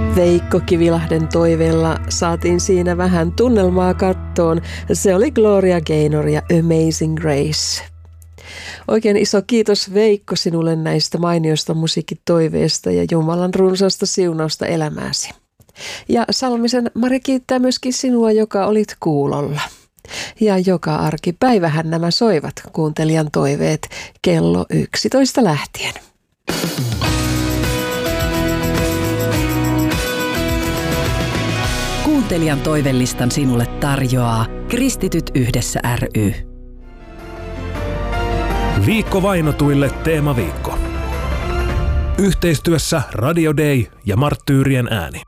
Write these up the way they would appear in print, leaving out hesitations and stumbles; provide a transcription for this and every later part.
Veikko Kivilahden toiveella saatiin siinä vähän tunnelmaa kattoon. Se oli Gloria Gaynor ja Amazing Grace. Oikein iso kiitos Veikko sinulle näistä mainioista musiikkitoiveista ja Jumalan runsaasta siunausta elämääsi. Ja Salmisen Mari kiittää myöskin sinua, joka olit kuulolla. Ja joka arkipäivähän nämä soivat kuuntelijan toiveet kello 11 lähtien. Kuuntelijan toivelistan sinulle tarjoaa Kristityt yhdessä ry. Viikko vainotuille teemaviikko. Yhteistyössä Radio Day ja Marttyyrien ääni.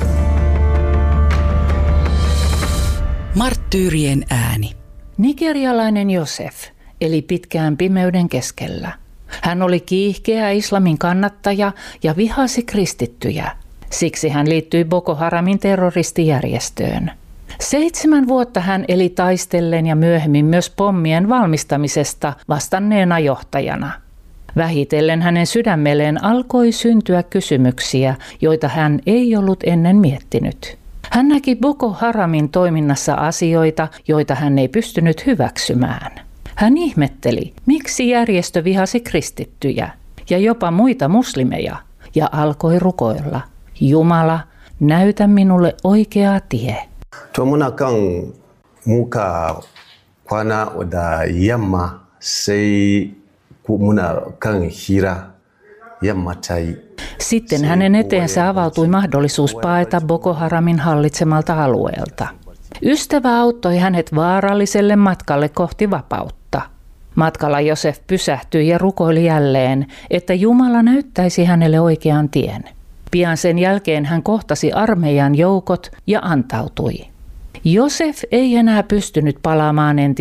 Marttyyrien ääni. Nigerialainen Josef eli pitkään pimeyden keskellä. Hän oli kiihkeä islamin kannattaja ja vihasi kristittyjä. Siksi hän liittyi Boko Haramin terroristijärjestöön. 7 vuotta hän eli taistellen ja myöhemmin myös pommien valmistamisesta vastanneena johtajana. Vähitellen hänen sydämelleen alkoi syntyä kysymyksiä, joita hän ei ollut ennen miettinyt. Hän näki Boko Haramin toiminnassa asioita, joita hän ei pystynyt hyväksymään. Hän ihmetteli, miksi järjestö vihasi kristittyjä ja jopa muita muslimeja, ja alkoi rukoilla. Jumala, näytä minulle oikea tie. Tuomuna kan muka kwana da yamma sai muna kan hira yamma tai. Sitten hänen eteensä avautui mahdollisuus paeta Boko Haramin hallitsemalta alueelta. Ystävä auttoi hänet vaaralliselle matkalle kohti vapautta. Matkalla Josef pysähtyi ja rukoili jälleen, että Jumala näyttäisi hänelle oikean tien. Pian sen jälkeen hän kohtasi armeijan joukot ja antautui. Josef ei enää pystynyt palaamaan entiseen